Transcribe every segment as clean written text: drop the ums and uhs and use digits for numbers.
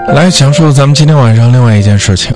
来讲述咱们今天晚上另外一件事情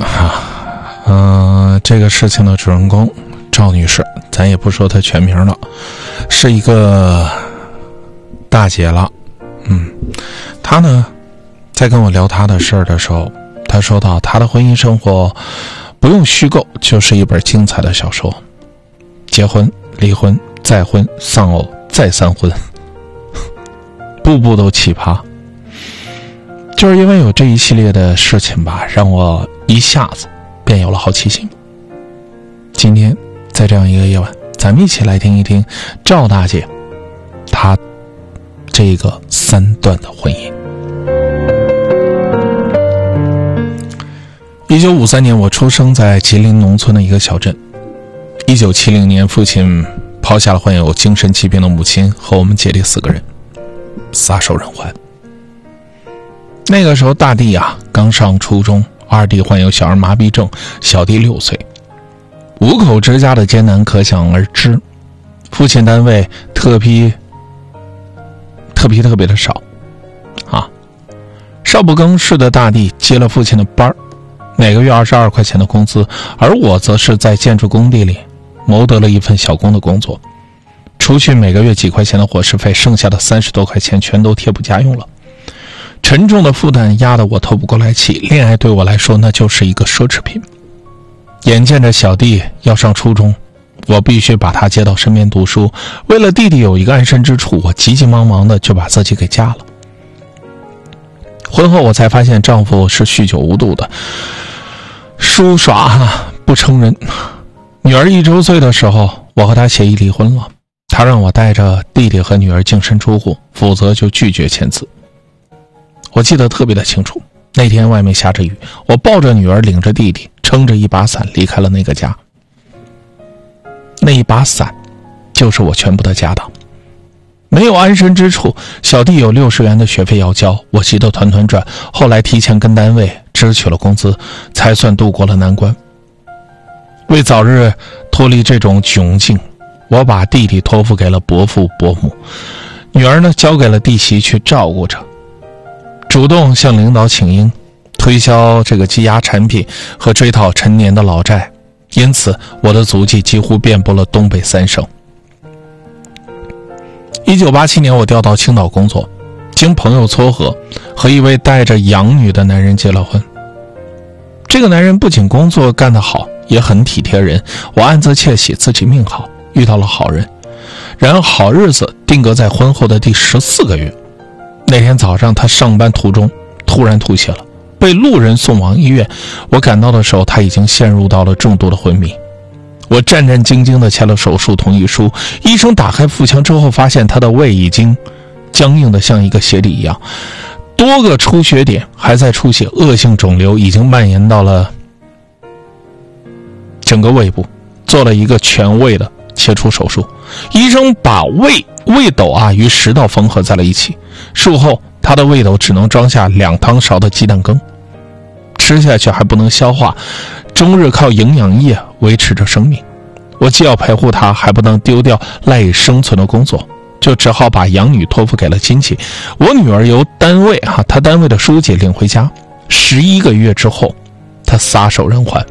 这个事情的主人公赵女士，咱也不说她全名了，是一个大姐了。她呢在跟我聊她的事儿的时候，她说到她的婚姻生活不用虚构，就是一本精彩的小说，结婚离婚再婚丧偶再三婚，步步都奇葩。就是因为有这一系列的事情吧，让我一下子便有了好奇心。今天在这样一个夜晚，咱们一起来听一听赵大姐她这个3段的婚姻。1953年，我出生在吉林农村的一个小镇。1970年，父亲抛下了患有精神疾病的母亲和我们姐弟4个人，撒手人寰。那个时候大弟刚上初中，二弟患有小儿麻痹症，小弟6岁，5口之家的艰难可想而知。父亲单位特别的少少不更事的大弟接了父亲的班，每个月22块钱的工资，而我则是在建筑工地里谋得了一份小工的工作，除去每个月几块钱的伙食费，剩下的30多块钱全都贴补家用了。沉重的负担压得我透不过来气，恋爱对我来说那就是一个奢侈品。眼见着小弟要上初中，我必须把他接到身边读书，为了弟弟有一个安身之处，我急急忙忙的就把自己给嫁了。婚后我才发现丈夫是酗酒无度的，书耍不成人。女儿1周岁的时候，我和他协议离婚了，他让我带着弟弟和女儿净身出户，否则就拒绝签字。我记得特别的清楚，那天外面下着雨，我抱着女儿，领着弟弟，撑着一把伞离开了那个家。那一把伞就是我全部的家当。没有安身之处，小弟有60元的学费要交，我急得团团转，后来提前跟单位支取了工资，才算度过了难关。为早日脱离这种窘境，我把弟弟托付给了伯父伯母，女儿呢交给了弟媳去照顾着，主动向领导请缨，推销这个积压产品和追讨陈年的老债，因此我的足迹几乎遍布了东北3省。1987年，我调到青岛工作，经朋友撮合，和一位带着养女的男人结了婚。这个男人不仅工作干得好，也很体贴人，我暗自窃喜自己命好，遇到了好人。然而好日子定格在婚后的第14个月。那天早上，他上班途中突然吐血了，被路人送往医院。我赶到的时候，他已经陷入到了重度的昏迷。我战战兢兢地签了手术同意书，医生打开腹腔之后，发现他的胃已经僵硬得像一个鞋底一样，多个出血点还在出血，恶性肿瘤已经蔓延到了整个胃部，做了一个全胃的切除手术。医生把胃斗与食道缝合在了一起，术后他的胃斗只能装下2汤勺的鸡蛋羹，吃下去还不能消化，终日靠营养液维持着生命。我既要陪护他，还不能丢掉赖以生存的工作，就只好把养女托付给了亲戚。我女儿由单位他单位的书记领回家，11个月之后他撒手人寰。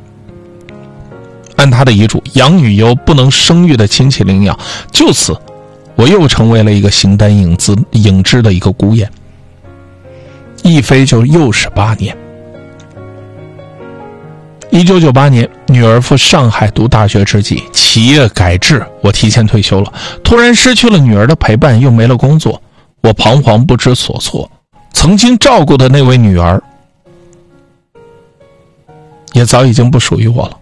按他的遗嘱，养女由不能生育的亲戚领养，就此我又成为了一个形单影只的一个孤雁。一飞就又是8年。1998年，女儿赴上海读大学之际，企业改制，我提前退休了，突然失去了女儿的陪伴，又没了工作，我彷徨不知所措。曾经照顾的那位女儿也早已经不属于我了。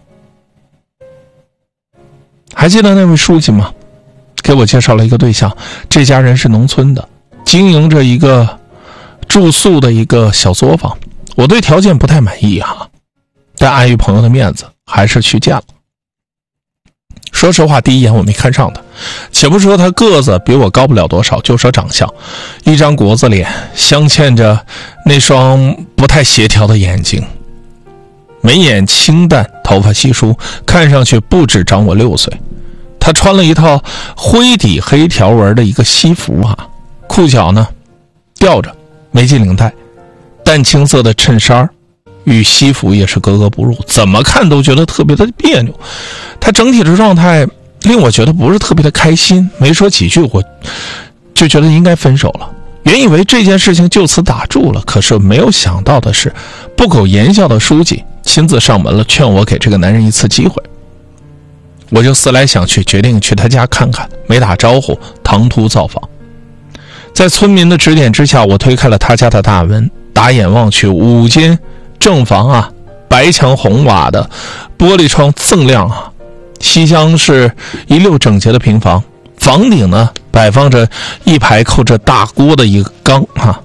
还记得那位书记吗？给我介绍了一个对象，这家人是农村的，经营着一个住宿的一个小作坊。我对条件不太满意但碍于朋友的面子，还是去见了。说实话，第一眼我没看上他，且不说他个子比我高不了多少，就说长相，一张国字脸，镶嵌着那双不太协调的眼睛，眉眼清淡，头发稀疏，看上去不止长我6岁。他穿了一套灰底黑条纹的一个西服裤脚呢吊着，没系领带， 淡青色的衬衫与西服也是格格不入，怎么看都觉得特别的别扭。他整体的状态令我觉得不是特别的开心，没说几句我就觉得应该分手了。原以为这件事情就此打住了，可是没有想到的是，不苟言笑的书记亲自上门了，劝我给这个男人一次机会。我就思来想去，决定去他家看看，没打招呼，唐突造访。在村民的指点之下，我推开了他家的大门，打眼望去，5间正房啊，白墙红瓦的，玻璃窗锃亮啊。西厢是一溜整洁的平房，房顶呢摆放着一排扣着大锅的一个缸啊。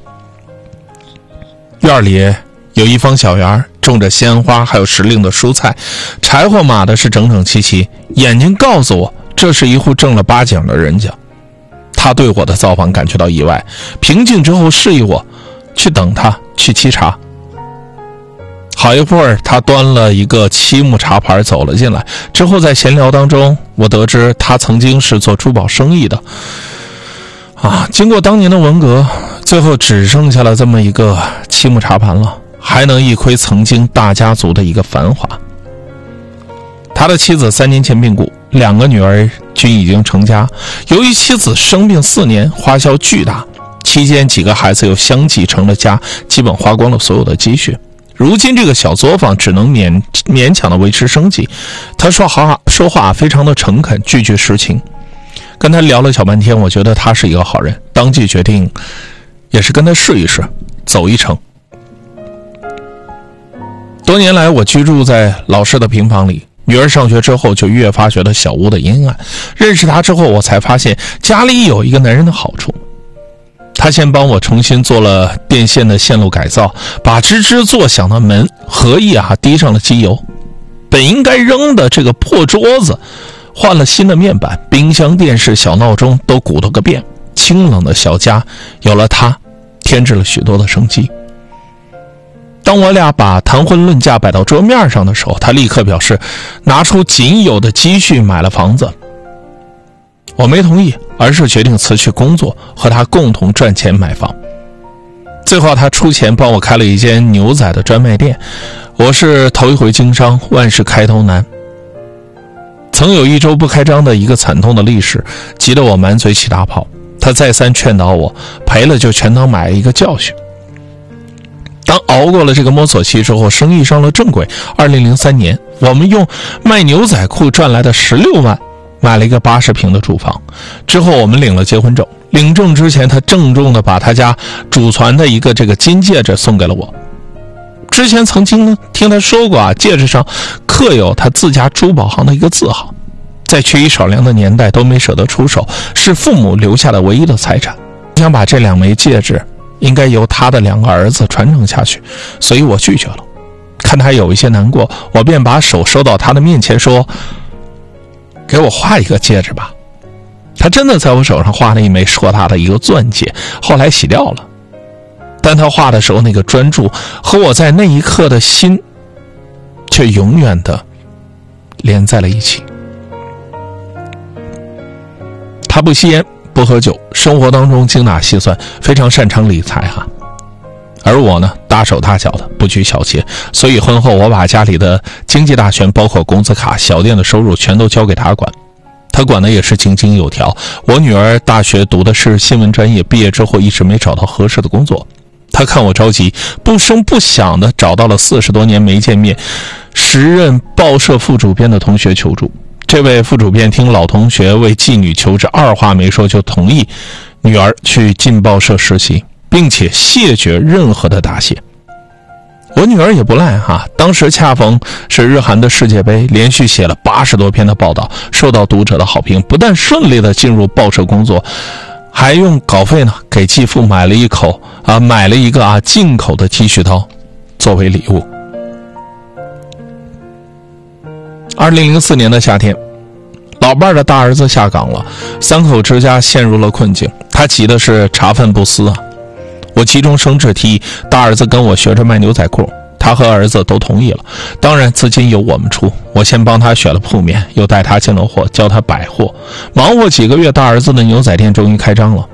院里有一方小园，种着鲜花，还有时令的蔬菜，柴火码的是整整齐齐。眼睛告诉我，这是一户正了八经的人家。他对我的造访感觉到意外，平静之后示意我去等他去沏茶。好一会儿，他端了一个漆木茶盘走了进来，之后在闲聊当中，我得知他曾经是做珠宝生意的经过当年的文革，最后只剩下了这么一个漆木茶盘了，还能一窥曾经大家族的一个繁华。他的妻子3年前病故，2个女儿均已经成家。由于妻子生病4年，花销巨大，期间几个孩子又相继成了家，基本花光了所有的积蓄。如今这个小作坊只能勉强的维持生计。他说话非常的诚恳，句句实情。跟他聊了小半天，我觉得他是一个好人，当即决定也是跟他试一试，走一程。多年来我居住在老式的平房里，女儿上学之后就越发觉得小屋的阴暗。认识他之后，我才发现家里有一个男人的好处。他先帮我重新做了电线的线路改造，把吱吱作响的门合意滴上了机油。本应该扔的这个破桌子换了新的面板，冰箱、电视、小闹钟都鼓捣个遍。清冷的小家有了他，添置了许多的生机。当我俩把谈婚论嫁摆到桌面上的时候，他立刻表示拿出仅有的积蓄买了房子。我没同意，而是决定辞去工作，和他共同赚钱买房。最后他出钱帮我开了一间牛仔的专卖店。我是头一回经商，万事开头难。曾有1周不开张的一个惨痛的历史，急得我满嘴起大泡。他再三劝导我，赔了就全当买一个教训。当熬过了这个摸索期之后，生意上了正轨。2003年，我们用卖牛仔裤赚来的16万买了一个80平的住房。之后我们领了结婚证，领证之前他郑重地把他家祖传的一个这个金戒指送给了我。之前曾经听他说过戒指上刻有他自家珠宝行的一个字号，在缺衣少粮的年代都没舍得出手，是父母留下的唯一的财产。我想把这2枚戒指应该由他的2个儿子传承下去，所以我拒绝了。看他有一些难过，我便把手收到他的面前说，给我画一个戒指吧。他真的在我手上画了一枚硕大的一个钻戒，后来洗掉了。但他画的时候那个专注和我在那一刻的心却永远的连在了一起。他不吸烟不喝酒，生活当中精打细算，非常擅长理财而我呢，大手大脚的，不拘小节，所以婚后我把家里的经济大权，包括工资卡、小店的收入全都交给他管。他管的也是井井有条。我女儿大学读的是新闻专业，毕业之后一直没找到合适的工作。他看我着急，不声不响的找到了40多年没见面、时任报社副主编的同学求助。这位副主编听老同学为妓女求职，二话没说就同意女儿去进报社实习，并且谢绝任何的答谢。我女儿也不赖当时恰逢是日韩的世界杯，连续写了80多篇的报道，受到读者的好评，不但顺利的进入报社工作，还用稿费呢给继父买了一个进口的剃须刀作为礼物。2004年的夏天，老伴的大儿子下岗了，3口之家陷入了困境。他急的是茶饭不思我急中生智，提议大儿子跟我学着卖牛仔裤，他和儿子都同意了。当然资金由我们出，我先帮他选了铺面，又带他进了货，教他摆货。忙活几个月，大儿子的牛仔店终于开张了。